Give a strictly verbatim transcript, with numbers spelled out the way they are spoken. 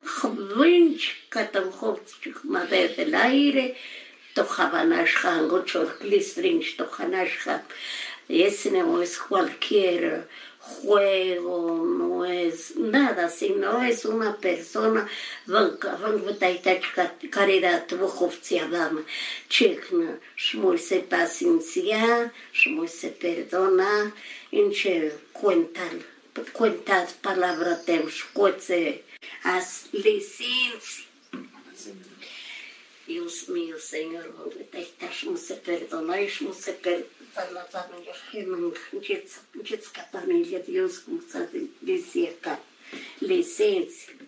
Vinci, catam hovtchik mave del aire, tojabanashja, angochor glistrinch, tojanashja. Ese no es cualquier juego, no es nada, sino es una persona, van caridad, vujovciabam, chikna, shmul se paciencia, shmul se perdona, inche cuentan, cuentas palabra te scoce, as licencia. Dios mío, Señor, shmul se perdona, shmul se perdona. La familia, детская familia, Dios, como se decía acá, licencia.